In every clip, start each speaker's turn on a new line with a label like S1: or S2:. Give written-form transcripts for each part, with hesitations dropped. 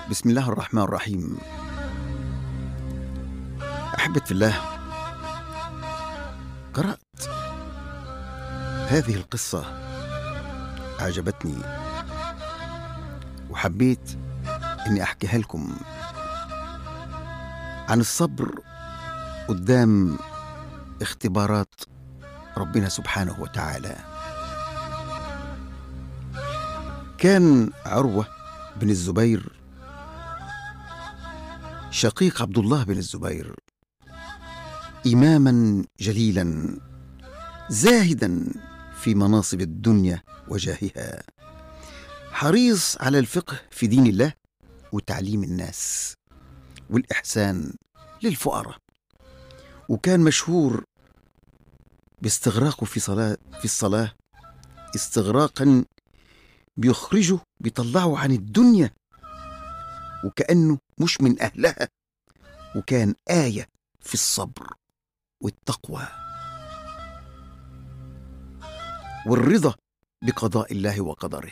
S1: بسم الله الرحمن الرحيم. أحبة في الله، قرأت هذه القصة، أعجبتني وحبيت أني أحكيها لكم عن الصبر قدام اختبارات ربنا سبحانه وتعالى. كان عروة بن الزبير شقيق عبد الله بن الزبير إماما جليلا زاهدا في مناصب الدنيا وجاهها، حريص على الفقه في دين الله وتعليم الناس والإحسان للفقراء، وكان مشهور باستغراقه في الصلاة استغراقا بيطلعه عن الدنيا وكأنه مش من أهلها، وكان آية في الصبر والتقوى والرضا بقضاء الله وقدره.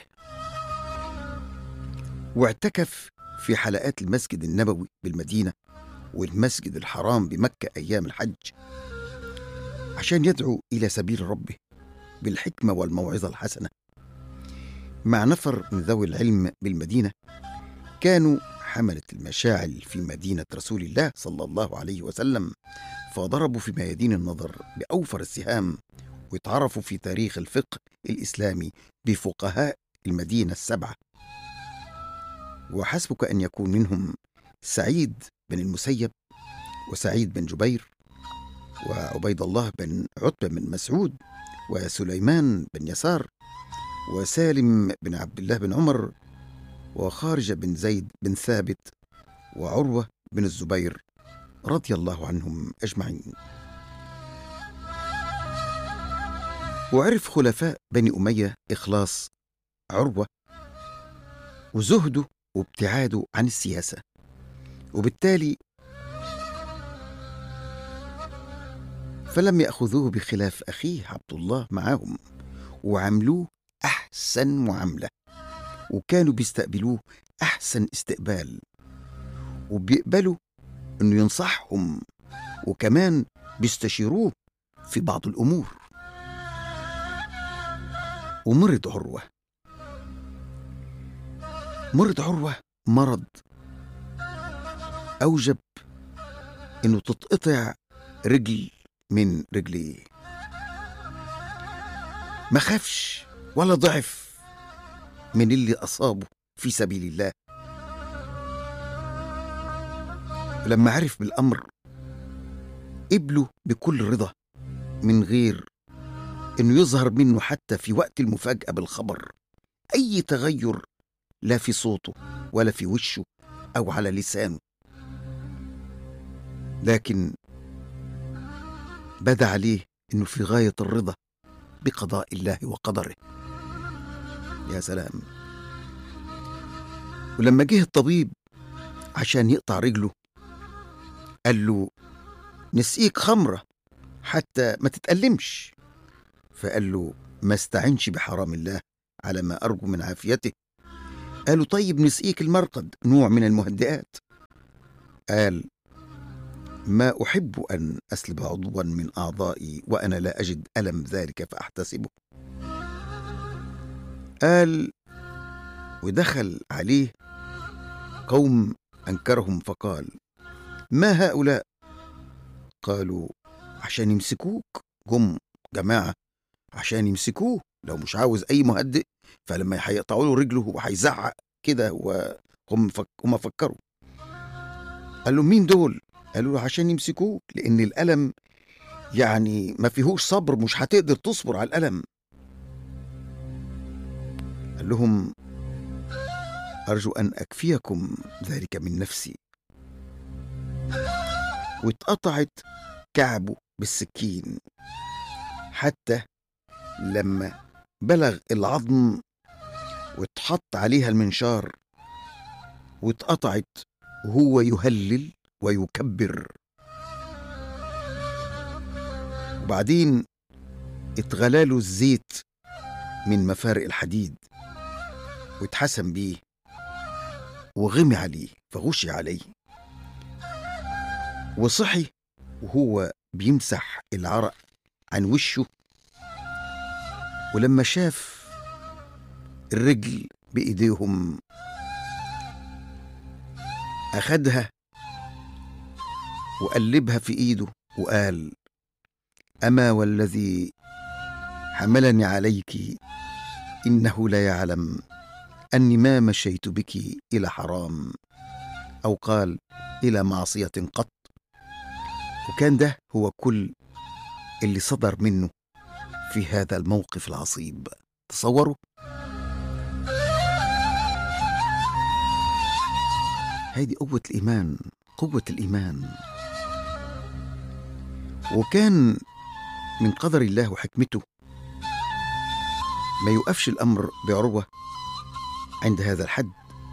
S1: واعتكف في حلقات المسجد النبوي بالمدينة والمسجد الحرام بمكة أيام الحج عشان يدعو إلى سبيل ربه بالحكمة والموعظة الحسنة مع نفر من ذوي العلم بالمدينة، كانوا حملة المشاعل في مدينة رسول الله صلى الله عليه وسلم، فضربوا في ميادين النظر بأوفر السهام، واتعرفوا في تاريخ الفقه الإسلامي بفقهاء المدينة السبعة. وحسبك أن يكون منهم سعيد بن المسيب، وسعيد بن جبير، وعبيد الله بن عتبة بن مسعود، وسليمان بن يسار، وسالم بن عبد الله بن عمر، وخارجة بن زيد بن ثابت، وعروة بن الزبير رضي الله عنهم أجمعين. وعرف خلفاء بني أمية إخلاص عروة وزهده وابتعاده عن السياسة، وبالتالي فلم يأخذوه بخلاف أخيه عبد الله معهم، وعملوه أحسن معاملة، وكانوا بيستقبلوه أحسن استقبال، وبيقبلوا أنه ينصحهم، وكمان بيستشيروه في بعض الأمور. ومرض عروة مرض أوجب أنه تتقطع رجل من رجليه، ما خافش ولا ضعف من اللي أصابه في سبيل الله. ولما عرف بالأمر قبله بكل رضا من غير أنه يظهر منه حتى في وقت المفاجأة بالخبر أي تغير، لا في صوته ولا في وشه أو على لسانه، لكن بدا عليه أنه في غاية الرضا بقضاء الله وقدره. يا سلام. ولما جه الطبيب عشان يقطع رجله قال له نسقيك خمرة حتى ما تتألمش، فقال له ما استعنش بحرام الله على ما أرجو من عافيته. قالوا طيب نسقيك المرقد، نوع من المهدئات. قال ما أحب أن أسلب عضوا من أعضائي وأنا لا أجد ألم ذلك فأحتسبه. قال ودخل عليه قوم أنكرهم فقال ما هؤلاء؟ قالوا عشان يمسكوك، جم جماعة عشان يمسكوه، لو مش عاوز أي مهدئ فلما هيقطعوا له رجله وهيزعق كده، وهم فكروا. قال له مين دول؟ قالوا له عشان يمسكوه، لأن الألم يعني ما فيهوش صبر، مش هتقدر تصبر على الألم. قال لهم أرجو أن أكفيكم ذلك من نفسي. واتقطعت كعبه بالسكين حتى لما بلغ العظم، واتحط عليها المنشار، واتقطعت وهو يهلل ويكبر. وبعدين اتغلاله الزيت من مفارق الحديد واتحسن بيه، وغمي عليه فغشي عليه، وصحي وهو بيمسح العرق عن وشه، ولما شاف الرجل بإيديهم أخدها وقلبها في إيده وقال: أما والذي حملني عليك إنه لا يعلم أني ما مشيت بك إلى حرام، أو قال إلى معصية قط. وكان ده هو كل اللي صدر منه في هذا الموقف العصيب. تصوروا، هذه قوة الإيمان، قوة الإيمان. وكان من قدر الله وحكمته ما يوقفش الأمر بعروة عند هذا الحد،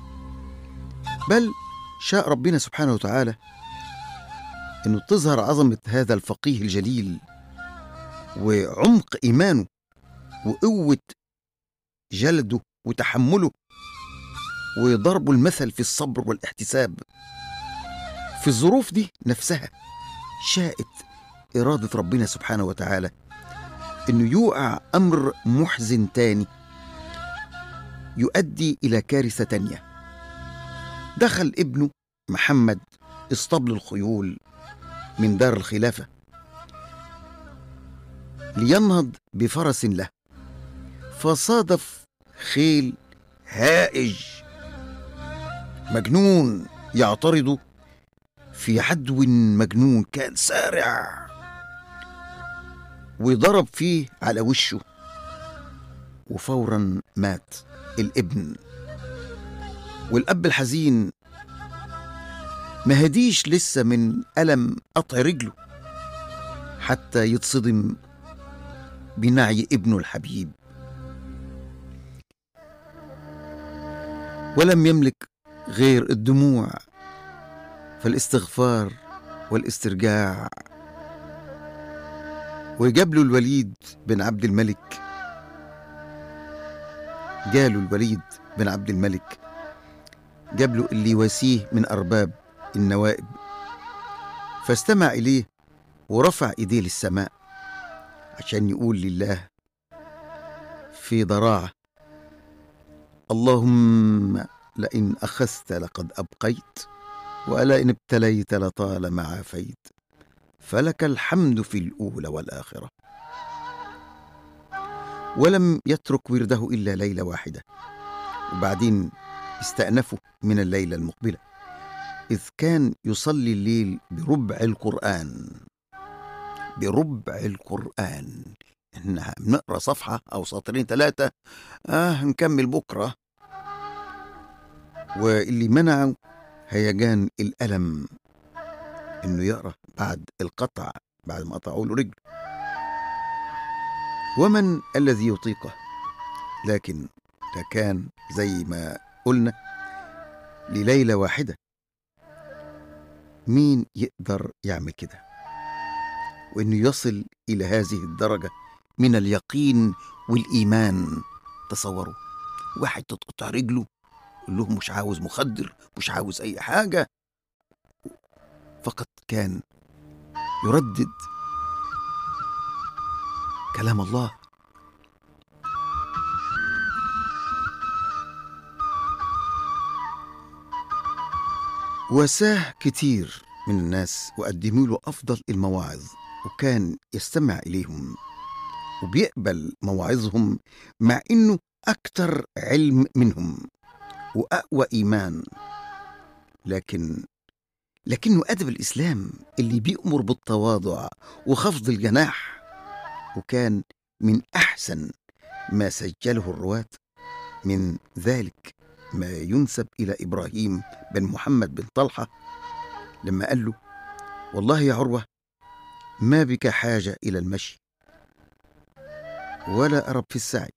S1: بل شاء ربنا سبحانه وتعالى أنه تظهر عظمة هذا الفقيه الجليل وعمق إيمانه وقوة جلده وتحمله وضرب المثل في الصبر والاحتساب. في الظروف دي نفسها شاءت إرادة ربنا سبحانه وتعالى أنه يوقع أمر محزن تاني يؤدي إلى كارثة تانية. دخل ابنه محمد اسطبل الخيول من دار الخلافة لينهض بفرس له، فصادف خيل هائج مجنون يعترض في عدو مجنون كان سارع، وضرب فيه على وشه، وفورا مات الابن. والأب الحزين ما هديش لسه من ألم قطع رجله حتى يتصدم بنعي ابنه الحبيب، ولم يملك غير الدموع فالاستغفار والاسترجاع. وجاب له الوليد بن عبد الملك، جاله الوليد بن عبد الملك، جاب له اللي يواسيه من أرباب النوائب، فاستمع إليه ورفع إيديه للسماء عشان يقول لله في ضراعة: اللهم لئن أخذت لقد أبقيت، ولئن ابتليت لطالما عافيت، فلك الحمد في الأولى والآخرة. ولم يترك ورده إلا ليلة واحدة، وبعدين استأنفه من الليلة المقبلة، إذ كان يصلي الليل بربع القرآن. بربع القرآن، إحنا نقرأ صفحة أو سطرين 3 نكمل بكرة. واللي منعه هيجان الألم إنه يقرأ بعد القطع، بعد ما قطعوا له رجل. ومن الذي يطيقه؟ لكن ده كان زي ما قلنا لليلة واحدة. مين يقدر يعمل كده وإنه يصل إلى هذه الدرجة من اليقين والإيمان؟ تصوروا واحد تتقطع رجله يقول له مش عاوز مخدر، مش عاوز أي حاجة، فقط كان يردد كلام الله. وساه كتير من الناس وقدموا له أفضل المواعظ، وكان يستمع إليهم وبيقبل مواعظهم مع إنه أكتر علم منهم وأقوى إيمان. لكنه أدب الإسلام اللي بيأمر بالتواضع وخفض الجناح. وكان من أحسن ما سجله الرواة من ذلك ما ينسب إلى إبراهيم بن محمد بن طلحة لما قال له: والله يا عروة ما بك حاجة إلى المشي ولا أرب في السعي،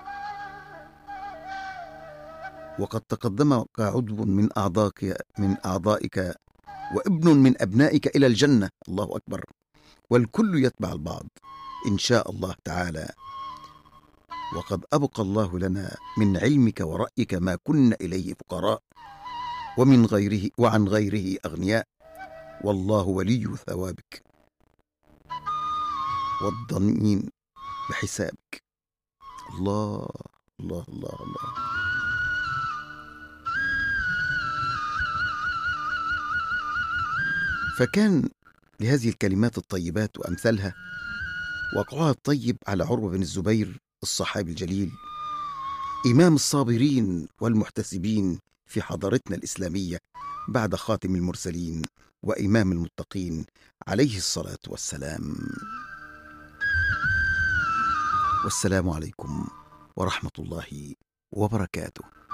S1: وقد تقدمك عضو من أعضائك وابن من أبنائك إلى الجنة. الله أكبر. والكل يتبع البعض إن شاء الله تعالى، وقد أبقى الله لنا من علمك ورأيك ما كنا إليه فقراء. وعن غيره أغنياء، والله ولي ثوابك والضنين بحسابك. الله الله الله الله. فكان لهذه الكلمات الطيبات وأمثالها وقعها الطيب على عروة بن الزبير الصحابي الجليل، إمام الصابرين والمحتسبين في حضارتنا الإسلامية بعد خاتم المرسلين وإمام المتقين عليه الصلاة والسلام. والسلام عليكم ورحمة الله وبركاته.